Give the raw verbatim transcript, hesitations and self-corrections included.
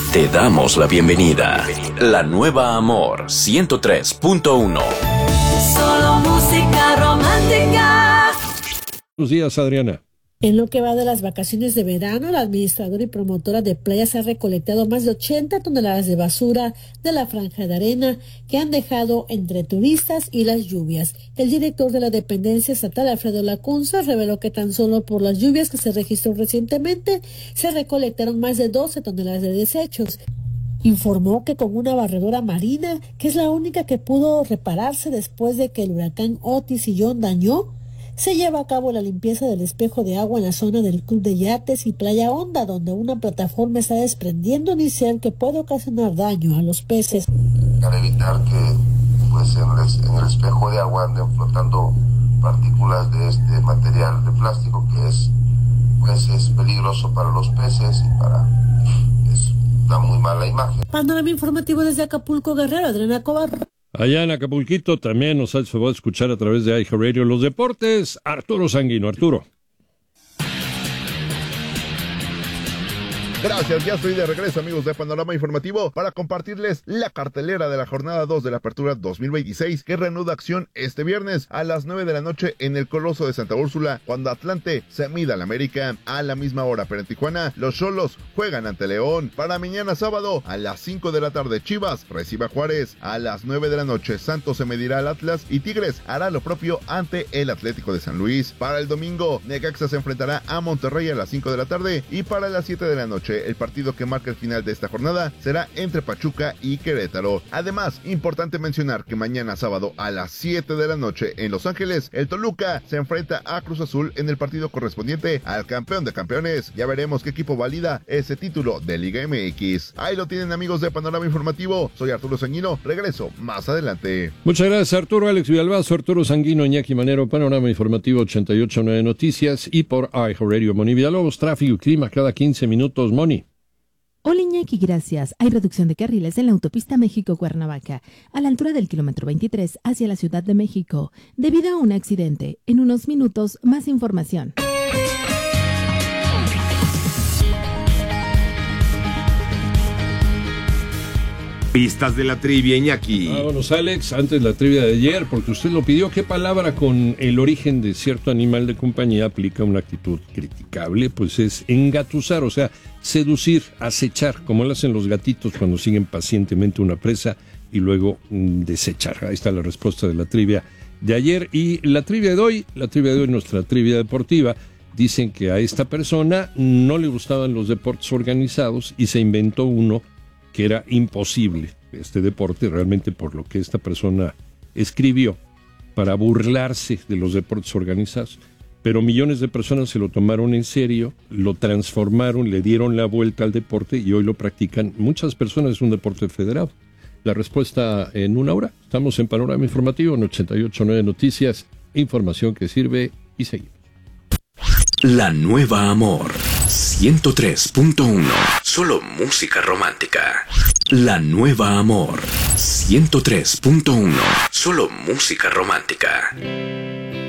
Te damos la bienvenida. La nueva Amor ciento tres punto uno. Solo música romántica. Buenos días, Adriana. En lo que va de las vacaciones de verano, la administradora y promotora de playas ha recolectado más de ochenta toneladas de basura de la franja de arena que han dejado entre turistas y las lluvias. El director de la dependencia estatal, Alfredo Lacunza, reveló que tan solo por las lluvias que se registró recientemente se recolectaron más de doce toneladas de desechos. Informó que con una barredora marina, que es la única que pudo repararse después de que el huracán Otis y John dañó, se lleva a cabo la limpieza del espejo de agua en la zona del Club de Yates y Playa Honda, donde una plataforma está desprendiendo unicel que puede ocasionar daño a los peces. Para evitar que pues, en, el, en el espejo de agua anden flotando partículas de este material de plástico que es, pues, es peligroso para los peces y para... Es, da muy mala imagen. Panorama informativo desde Acapulco, Guerrero, Adriana Cobar. Allá en Acapulquito también nos hace favor de escuchar a través de iHeartRadio los deportes. Arturo Sanguino. Arturo. Gracias, ya estoy de regreso, amigos de Panorama Informativo, para compartirles la cartelera de la jornada dos de la Apertura dos mil veintiséis, que reanuda acción este viernes a las nueve de la noche en el Coloso de Santa Úrsula, cuando Atlante se mida al América a la misma hora. Pero en Tijuana, los Xolos juegan ante León. Para mañana sábado, a las cinco de la tarde, Chivas recibe a Juárez. A las nueve de la noche, Santos se medirá al Atlas y Tigres hará lo propio ante el Atlético de San Luis. Para el domingo, Necaxa se enfrentará a Monterrey a las cinco de la tarde, y para las siete de la noche, el partido que marca el final de esta jornada será entre Pachuca y Querétaro. Además, importante mencionar que mañana sábado a las siete de la noche en Los Ángeles, el Toluca se enfrenta a Cruz Azul en el partido correspondiente al campeón de campeones. Ya veremos qué equipo valida ese título de Liga M X. Ahí lo tienen, amigos de Panorama Informativo. Soy Arturo Sanguino, regreso más adelante. Muchas gracias, Arturo. Alex Villalbazo, Arturo Sanguino, Iñaki Manero, Panorama Informativo ochenta y ocho punto nueve Noticias y por iHeartRadio. Moni Villalobos, tráfico y clima cada quince minutos. Moni. Hola Iñaki, gracias. Hay reducción de carriles en la autopista México-Cuernavaca, a la altura del kilómetro veintitrés hacia la Ciudad de México, debido a un accidente. En unos minutos, más información. Pistas de la trivia, Iñaki. Vámonos, Alex, antes la trivia de ayer, porque usted lo pidió. ¿Qué palabra con el origen de cierto animal de compañía aplica una actitud criticable? Pues es engatusar, o sea, seducir, acechar, como lo hacen los gatitos cuando siguen pacientemente una presa y luego mm, desechar. Ahí está la respuesta de la trivia de ayer. Y la trivia de hoy, la trivia de hoy, nuestra trivia deportiva, dicen que a esta persona no le gustaban los deportes organizados y se inventó uno que era imposible, este deporte, realmente por lo que esta persona escribió, para burlarse de los deportes organizados. Pero millones de personas se lo tomaron en serio, lo transformaron, le dieron la vuelta al deporte y hoy lo practican muchas personas. Es un deporte federado. La respuesta en una hora. Estamos en Panorama Informativo en ochenta y ocho punto nueve Noticias, información que sirve y seguimos. La nueva Amor ciento tres punto uno. Solo música romántica. La nueva Amor ciento tres punto uno. Solo música romántica.